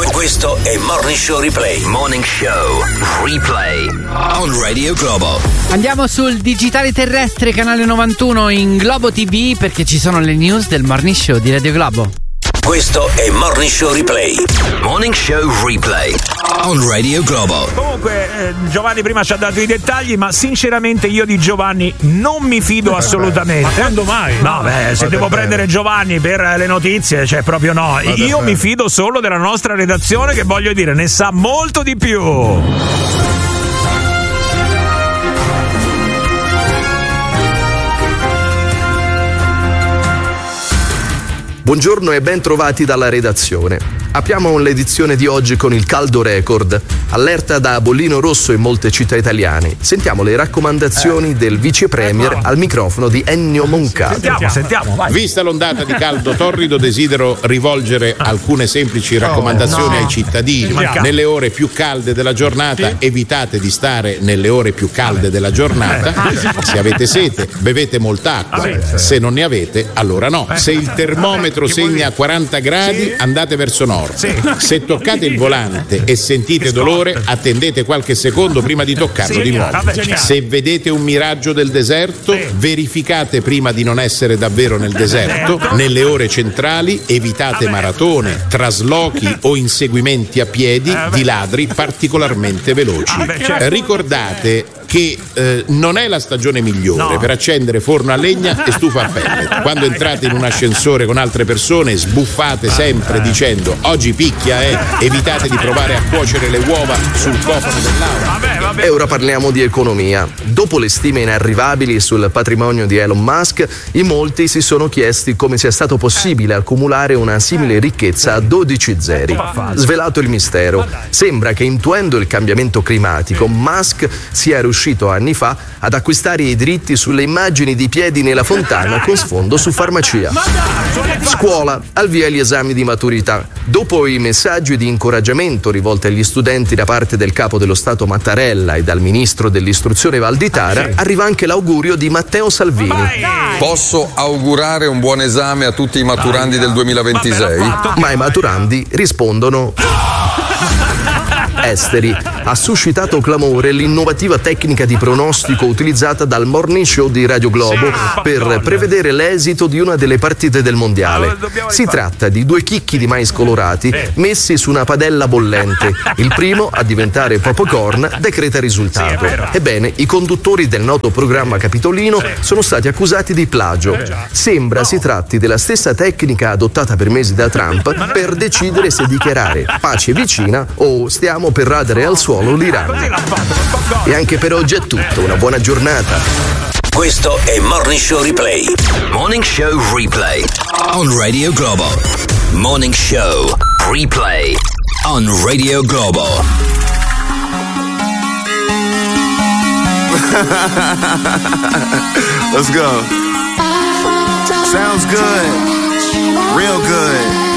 Questo è Morning Show Replay. Morning Show Replay on Radio Globo. Andiamo sul digitale terrestre, canale 91 in Globo TV, perché ci sono le news del Morning Show di Radio Globo. Questo è Morning Show Replay. Morning Show Replay on Radio Globo. Comunque Giovanni prima ci ha dato i dettagli, ma sinceramente io di Giovanni non mi fido assolutamente. Ma quando mai? No, se devo prendere Giovanni per le notizie, cioè proprio no. Io mi fido solo della nostra redazione, che voglio dire ne sa molto di più. Buongiorno e ben trovati dalla redazione. Apriamo l'edizione di oggi con il caldo record. Allerta da bollino rosso in molte città italiane. Sentiamo le raccomandazioni del vice premier al microfono di Ennio Moncada. Sentiamo, vai. Vista l'ondata di caldo torrido, desidero rivolgere alcune semplici raccomandazioni ai cittadini. Nelle ore più calde della giornata evitate di stare nelle ore più calde della giornata. Se avete sete, bevete molta acqua. Se non ne avete, allora no. Se il termometro segna 40 gradi, andate verso nord. Se toccate il volante e sentite dolore, attendete qualche secondo prima di toccarlo di nuovo. Se vedete un miraggio del deserto, verificate prima di non essere davvero nel deserto. Nelle ore centrali evitate maratone, traslochi o inseguimenti a piedi di ladri particolarmente veloci. Ricordate che non è la stagione migliore per accendere forno a legna e stufa a pellet. Quando entrate in un ascensore con altre persone, sbuffate sempre dicendo oggi picchia, evitate di provare a cuocere le uova sul cofano dell'aula. E ora parliamo di economia. Dopo le stime inarrivabili sul patrimonio di Elon Musk, in molti si sono chiesti come sia stato possibile accumulare una simile ricchezza a 12 zeri. Svelato il mistero, sembra che intuendo il cambiamento climatico, Musk sia riuscito anni fa ad acquistare i diritti sulle immagini di piedi nella fontana con sfondo su farmacia. Scuola, al via gli esami di maturità. Dopo i messaggi di incoraggiamento rivolti agli studenti da parte del capo dello Stato Mattarella e dal ministro dell'istruzione Valditara, arriva anche l'augurio di Matteo Salvini. Posso augurare un buon esame a tutti i maturandi del 2026? Ma i maturandi rispondono esteri. Ha suscitato clamore l'innovativa tecnica di pronostico utilizzata dal Morning Show di Radio Globo per prevedere l'esito di una delle partite del mondiale. Si tratta di 2 chicchi di mais colorati messi su una padella bollente. Il primo a diventare popcorn decreta risultato. Ebbene, i conduttori del noto programma capitolino sono stati accusati di plagio. Sembra si tratti della stessa tecnica adottata per mesi da Trump per decidere se dichiarare pace vicina o stiamo per radere al suolo l'Iran. E anche per oggi è tutto, una buona giornata. Questo è Morning Show Replay. Morning Show Replay on Radio Globo. Morning Show Replay on Radio Globo. Let's go. Sounds good. Real good.